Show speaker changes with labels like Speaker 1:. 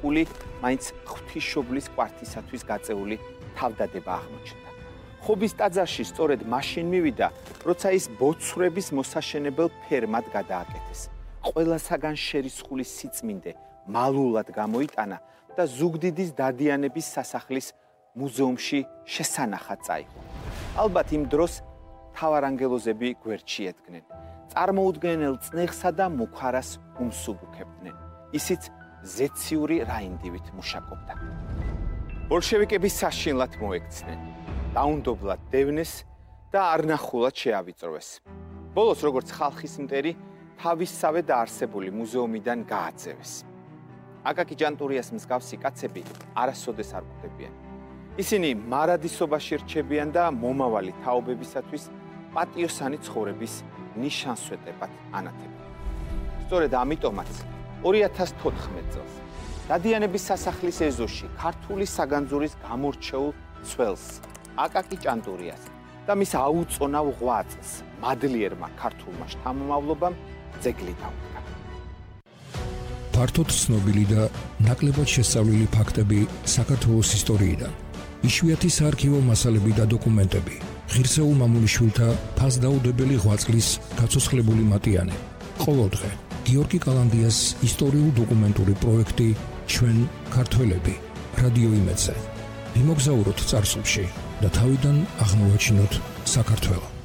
Speaker 1: ხული მაინც ღვთისმშობლის კვართისათვის გაწეული თავდადება აღმოჩნდა. ხობის ტაძარში სწორედ მაშინ მივიდა, როცა ის ბოცვრების მოსაშენებელ ფერმად გადააკეთეს. ყველასაგან შერისხული სიწმინდე მალულად გამოიტანა და ზუგდიდის დადიანების სასახლის მუზეუმში შესანახად წაიღო. ალბათ იმ დროს თავარანგელოზები გვერდში ედგნენ. წარმოუდგენელ წნეხსა და მუქარას უმსუბუქებდნენ. ისიც ზეციური რაინდივით მუშაკობდა. ბოლშევიკები საშინლად მოექცნენ. დაუნდობლად დევნეს და არნახულად შეავიწროვეს. ბოლოს როგორც ხალხის მტერი თავისსავე დაარსებული მუზეუმიდან გააძევეს. აკაკი ჯანტურიას მსგავსი კაცები არასოდეს არ გვხვდებიან. ისინი მარადისობაში რჩებიან და მომავალი თაობებისათვის პატიოსანი ცხოვრების ნიშანსვეტებად ანათებენ. სწორედ ამიტომაც 2014 წელს დადიანების სასახლის ეზოში ქართული საგანძურის გამორჩეულ ცველს აკაკი ჭანტურიას და მის აუწონავ ღვაწლს მადლიერმა ქართულმა შთამომავლობამ ძეგლი დაუდგა.
Speaker 2: ფართოდ ცნობილი და ნაკლებად შესწავლილი ფაქტები საქართველოს ისტორიიდან, იშვიათი საარქივო მასალები და დოკუმენტები, ღირსეულ მამულიშვილთა ფასდაუდებელი ღვაწლის გაცოცხლებული მატიანე. ყოველდღე გიორგი კალანდიას ისტორიულ-დოკუმენტური პროექტი ჩვენ ქართველები რადიო იმედზე. ვიმოგზაუროთ წარსულში და თავიდან აღმოვაჩინოთ საქართველო.